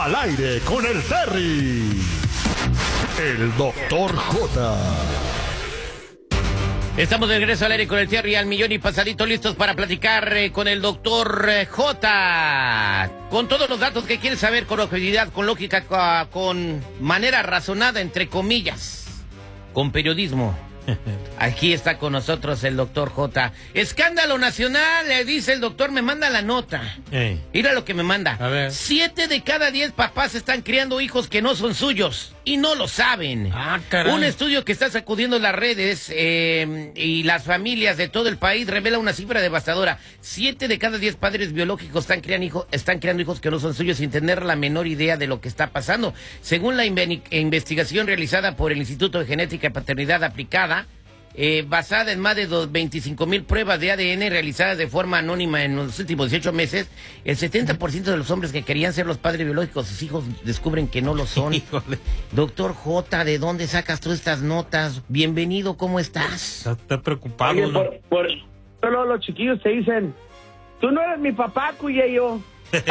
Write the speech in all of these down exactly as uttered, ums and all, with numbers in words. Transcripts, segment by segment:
Al aire con el Terry. El doctor J. Estamos de regreso al aire con el Terry al millón y pasadito, listos para platicar eh, con el doctor eh, J. Con todos los datos que quieres saber, con objetividad, con lógica, con, con manera razonada, entre comillas, con periodismo. Aquí está con nosotros el doctor J. Escándalo nacional, le dice el doctor, me manda la nota. Ey. Mira lo que me manda. A ver. Siete de cada diez papás están criando hijos que no son suyos y no lo saben. Ah, caray. Un estudio que está sacudiendo las redes eh, y las familias de todo el país revela una cifra devastadora. Siete de cada diez padres biológicos están criando, hijo, están criando hijos que no son suyos sin tener la menor idea de lo que está pasando. Según la inve- investigación realizada por el Instituto de Genética y Paternidad Aplicada, Eh, basada en más de veinticinco mil pruebas de A D N realizadas de forma anónima en los últimos dieciocho meses, el setenta por ciento de los hombres que querían ser los padres biológicos de sus hijos descubren que no lo son. Híjole. Doctor J, ¿de dónde sacas tú estas notas? Bienvenido, ¿cómo estás? Está preocupado. Oye, ¿no? por, por solo los chiquillos te dicen, tú no eres mi papá, Cuyeyo.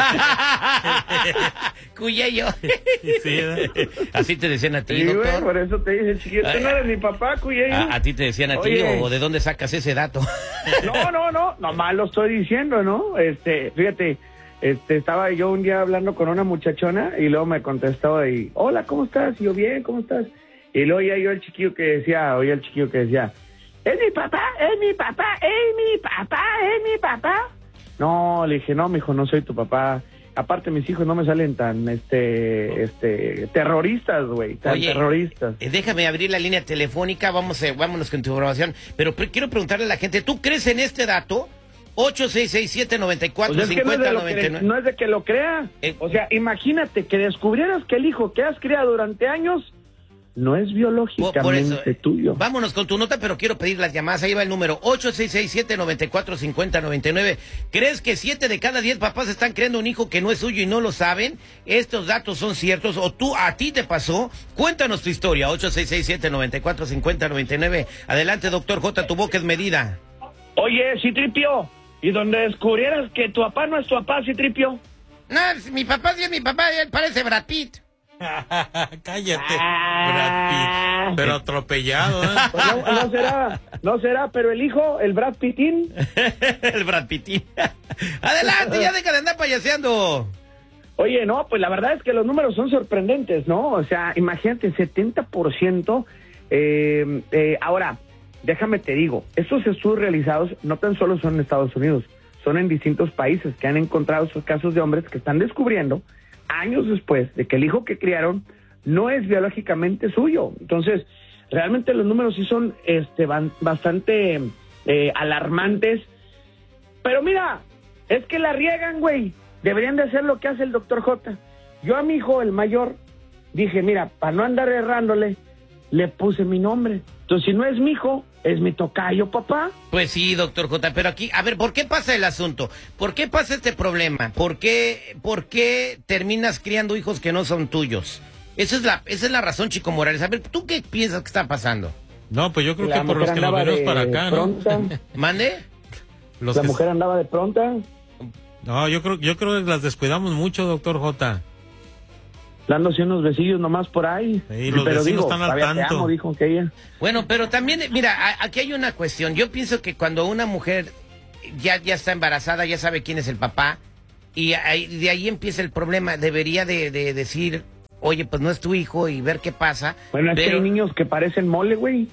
Cuyeyo. Sí, así te decían a ti, Sí, doctor. güey, por eso te dicen, chiquillo, tú no eres mi papá, Cuyeyo. ¿A, a ti te decían a ti o, o de dónde sacas ese dato? No, no, no, nomás lo estoy diciendo, ¿no? Este, fíjate, este, estaba yo un día hablando con una muchachona y luego me contestó y, hola, ¿cómo estás? Y yo, bien, ¿cómo estás? Y luego ya yo el chiquillo que decía, oía el chiquillo que decía, es mi papá, es mi papá, es mi papá, es mi papá. No, le dije, no, mijo, no soy tu papá. Aparte, mis hijos no me salen tan, este, este, terroristas, güey, tan Oye, terroristas. Eh, déjame abrir la línea telefónica, vamos, eh, vámonos con tu información. Pero pre- quiero preguntarle a la gente, ¿tú crees en este dato? ocho seis seis siete nueve cuatro Pues es que cinco no, es de cero lo nueve que, nueve. no es de que lo crea. Eh, o sea, imagínate que descubrieras que el hijo que has criado durante años no es biológicamente Por eso, eh, tuyo. Vámonos con tu nota, pero quiero pedir las llamadas. Ahí va el número ocho seis seis siete nueve cuatro cinco cero nueve nueve. ¿Crees que siete de cada diez papás están creando un hijo que no es suyo y no lo saben? ¿Estos datos son ciertos o tú a ti te pasó? Cuéntanos tu historia. ocho seis seis siete nueve cuatro cinco cero nueve nueve. Adelante, doctor J, tu boca es medida. Oye, Citripio, ¿y donde descubrieras que tu papá no es tu papá, Citripio? No, mi papá sí es mi papá, él parece Brad Pitt. Cállate, Ah. Brad Pitt. Pero atropellado, ¿eh? Pues no, no será, no será, pero el hijo, el Brad Pittín. El Brad Pittín. Adelante, ya deja de andar payaseando. Oye, no, pues la verdad es que los números son sorprendentes, ¿no? O sea, imagínate, setenta por ciento. Eh, eh, ahora, déjame te digo, estos estudios realizados no tan solo son en Estados Unidos, son en distintos países que han encontrado esos casos de hombres que están descubriendo años después de que el hijo que criaron no es biológicamente suyo. Entonces, realmente los números sí son este, van, bastante eh, alarmantes. Pero mira, es que la riegan, güey. Deberían de hacer lo que hace el doctor J. Yo a mi hijo, el mayor, dije, mira, para no andar errándole, le puse mi nombre. Entonces, si no es mi hijo, es mi tocayo, papá. Pues sí, doctor J, pero aquí, a ver, ¿por qué pasa el asunto? ¿Por qué pasa este problema? ¿Por qué, por qué terminas criando hijos que no son tuyos? Esa es la, esa es la razón, Chico Morales. A ver, ¿tú qué piensas que está pasando? No, pues yo creo La que por los mujer que nos andaba venimos de para acá, ¿no? pronta. ¿Mande? Los La que- mujer andaba de pronta. No, yo creo, yo creo que las descuidamos mucho, doctor J. Dándose unos besillos nomás por ahí. Sí, los pero vecinos digo, están al todavía te tanto. amo, dijo que ella. Bueno, pero también, mira, a- aquí hay una cuestión. Yo pienso que cuando una mujer ya, ya está embarazada, ya sabe quién es el papá, y ahí- de ahí empieza el problema. Debería de, de decir, oye, pues no es tu hijo y ver qué pasa. Bueno, es que pero- hay niños que parecen mole, güey.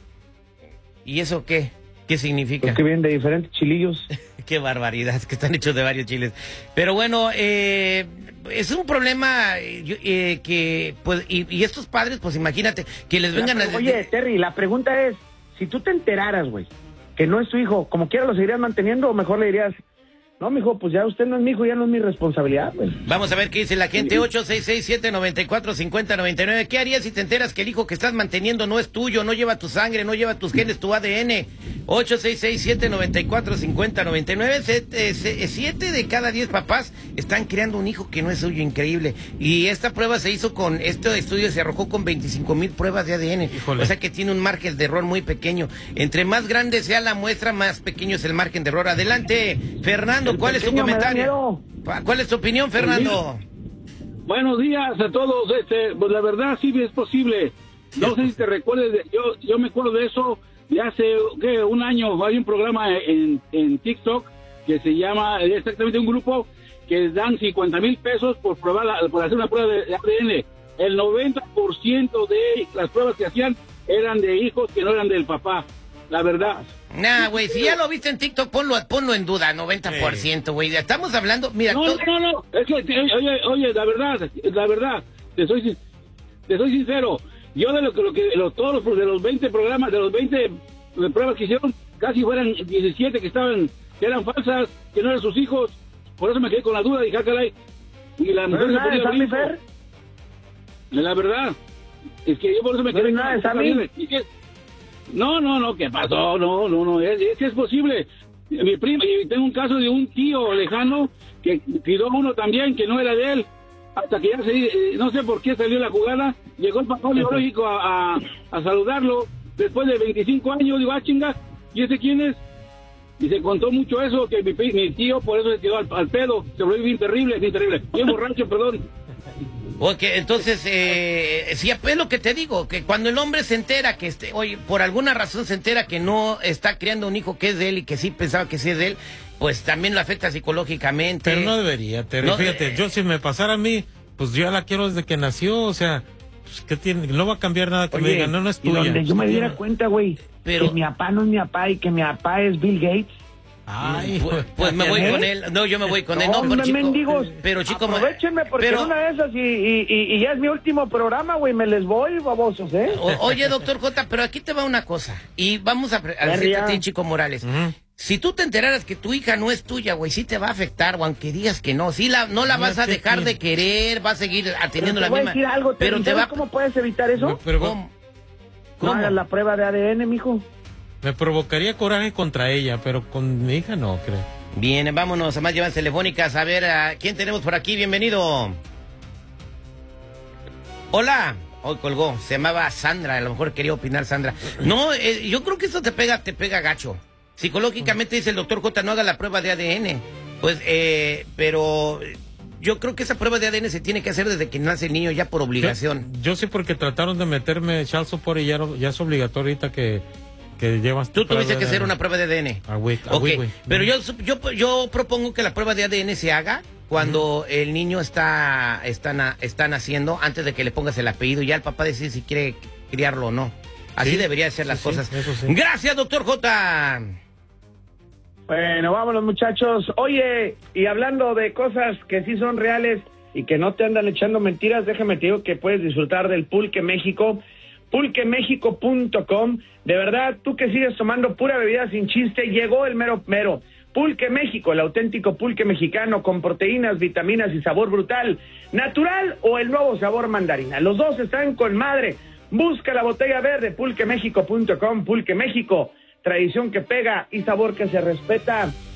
¿Y eso qué? ¿Qué significa? Los que vienen de diferentes chilillos. Qué barbaridad, que están hechos de varios chiles. Pero bueno, eh, es un problema eh, yo- eh, que, pues, y, y estos padres, pues imagínate, que les vengan La- a... Oye, Terry, la pregunta es, si tú te enteraras, güey, que no es tu hijo, ¿como quiera lo seguirías manteniendo o mejor le dirías, no, mijo, pues ya usted no es mi hijo, ya no es mi responsabilidad, güey? Vamos a ver qué dice la gente. ocho seis seis siete nueve cuatro cinco cero nueve nueve. ¿Qué harías si te enteras que el hijo que estás manteniendo no es tuyo, no lleva tu sangre, no lleva tus genes, tu A D N? ocho seis seis siete nueve cuatro cinco cero nueve nueve. Siete, siete de cada diez papás están creando un hijo que no es suyo, increíble. Y esta prueba se hizo con, este estudio se arrojó con veinticinco mil pruebas de A D N. Híjole. O sea que tiene un margen de error muy pequeño. Entre más grande sea la muestra, más pequeño es el margen de error. Adelante, Fernando, El ¿cuál es tu pequeño me da comentario? miedo. Pa- ¿Cuál es tu opinión, Fernando? Buenos días a todos. Este, pues la verdad sí es posible. No sé si te recuerdes, de, yo yo me acuerdo de eso de hace ¿qué? un año. Hay un programa en, en TikTok que se llama, exactamente un grupo que dan cincuenta mil pesos por probar la, por hacer una prueba de A D N. El noventa por ciento de las pruebas que hacían eran de hijos que no eran del papá. La verdad. Nah, güey, si ya lo viste en TikTok, ponlo, ponlo en duda, noventa por ciento, güey. Estamos hablando, mira... No, todo... no, no, es que, oye, oye, la verdad, la verdad, te soy, te soy sincero. Yo de lo que, lo que los, todos los, de los veinte programas, de los veinte pruebas que hicieron, casi fueran diecisiete que estaban, que eran falsas, que no eran sus hijos. Por eso me quedé con la duda, dije, ah, caray. Y la mujer se ponía Sammy Fer? La verdad, es que yo por eso me quedé ¿No con es nada de Sammy? No, no, no, ¿qué pasó? No, no, no, es, es que es posible. Mi prima, y tengo un caso de un tío lejano que tiró uno también que no era de él, hasta que ya se, eh, no sé por qué salió la jugada, llegó el papá biológico a, a, a saludarlo, después de veinticinco años, digo, ah, chinga, ¿y ese quién es? Y se contó mucho eso, que mi, mi tío por eso se quedó al, al pedo, se volvió bien terrible, bien terrible, bien borracho, perdón. Ok, entonces, eh, sí, es lo que te digo, que cuando el hombre se entera que, este, oye, por alguna razón se entera que no está criando un hijo que es de él y que sí pensaba que sí es de él, pues también lo afecta psicológicamente. Pero no debería, Terry. No, Fíjate, eh, yo si me pasara a mí, pues yo ya la quiero desde que nació, o sea, pues, ¿qué tiene? No va a cambiar nada que Oye, me digan, no, no es y tuya. donde yo me diera Tiene- cuenta, güey, Pero- que mi papá no es mi papá y que mi papá es Bill Gates. Ay, Pues, pues me voy ¿Eh? con él. No, yo me voy con él. No, No, pero hombre, chico, mendigos, pero chico, aprovechenme porque pero- en una de esas y, y, y- y ya es mi último programa, güey, me les voy, babosos, ¿eh? O- oye, doctor J, pero aquí te va una cosa. Y vamos a, pre- a Ya, decirte ya. a ti, Chico Morales. Ujú. Si tú te enteraras que tu hija no es tuya, güey, sí te va a afectar, o aunque digas que no. Sí la, no la vas a Fíjate dejar que- de querer, va a seguir Pero atendiendo te la voy misma. a decir algo, pero te ¿sabes va... cómo puedes evitar eso? Pero ¿Cómo? No ¿Cómo? hagas la prueba de A D N, mijo. me provocaría coraje contra ella, pero con mi hija no, creo. Bien, vámonos a más llamadas telefónicas. A ver, ¿a quién tenemos por aquí? Bienvenido. Hola. Hoy colgó. Se llamaba Sandra. A lo mejor quería opinar Sandra. No, eh, yo creo que esto te pega, te pega gacho. Psicológicamente dice el doctor J, no haga la prueba de A D N. Pues, eh, pero yo creo que esa prueba de A D N se tiene que hacer desde que nace el niño, ya por obligación. Yo, yo sí, porque trataron de meterme child support y ya, no- ya es obligatorio ahorita que, que llevas tu Tú tuviste prueba que de- hacer una prueba de A D N. Ah, güey, ah, Ok, güey, güey. pero yo, yo, yo propongo que la prueba de A D N se haga cuando el niño está, está, na- está naciendo, antes de que le pongas el apellido, y ya el papá decide si quiere criarlo o no. Así Sí, debería ser sí, las sí, cosas. eso sí. Gracias, doctor J. Bueno, vámonos, muchachos. Oye, y hablando de cosas que sí son reales y que no te andan echando mentiras, déjame te digo que puedes disfrutar del Pulque México, pulque méxico punto com. De verdad, tú que sigues tomando pura bebida sin chiste, llegó el mero mero. Pulque México, el auténtico pulque mexicano con proteínas, vitaminas y sabor brutal. Natural o el nuevo sabor mandarina. Los dos están con madre. Busca la botella verde, pulque méxico punto com. Pulque México, tradición que pega y sabor que se respeta.